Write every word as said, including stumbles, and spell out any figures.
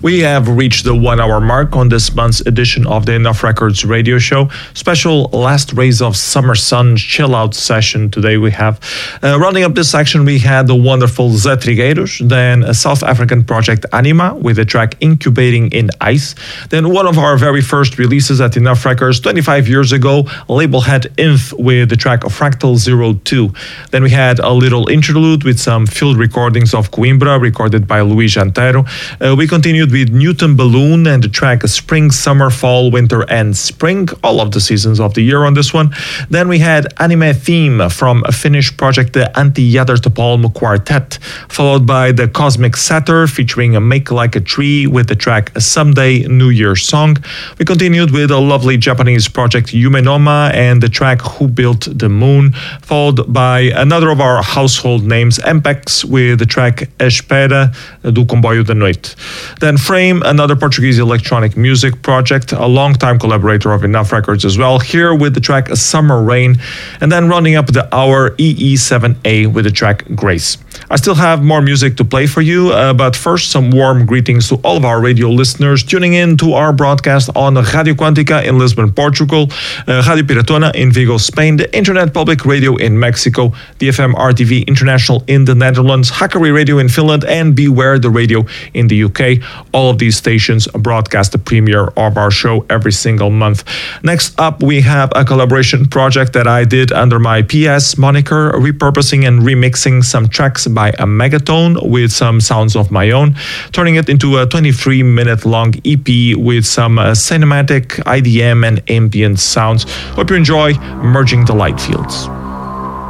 We have reached the one-hour mark on this month's edition of the Enough Records radio show. Special last rays of summer sun chill-out session today we have. Uh, rounding up this section, we had the wonderful Zé Trigueiros, then a South African project Anima with the track Incubating in Ice. Then one of our very first releases at Enough Records twenty-five years ago, label head Inf with the track of Fractal zero two. Then we had a little interlude with some field recordings of Coimbra recorded by Luís Antero. Uh, we continued with Newton Balloon and the track Spring, Summer, Fall, Winter and Spring, all of the seasons of the year on this one. Then we had Anime Theme from a Finnish project, the Antti Jätertopalm Quartet, followed by the Cosmic Satyr featuring a Make Like a Tree with the track Someday New Year Song. We continued with a lovely Japanese project Yumenoma and the track Who Built the Moon, followed by another of our household names, Ampex, with the track Espera do Comboio da Noite. Then Frame, another Portuguese electronic music project, a long-time collaborator of Enough Records as well, here with the track Summer Rain, and then rounding up the hour E E seven A with the track Grace. I still have more music to play for you, uh, but first some warm greetings to all of our radio listeners tuning in to our broadcast on Radio Quantica in Lisbon, Portugal, uh, Radio Piratona in Vigo, Spain, the Internet Public Radio in Mexico, D F M R T V International in the Netherlands, Hackeri Radio in Finland, and Beware the Radio in the U K. All of these stations broadcast the premiere of our show every single month. Next up, we have a collaboration project that I did under my P S moniker, repurposing and remixing some tracks by a Megatone with some sounds of my own, turning it into a twenty-three minute long E P with some uh, cinematic I D M and ambient sounds. Hope you enjoy Merging the Light Fields.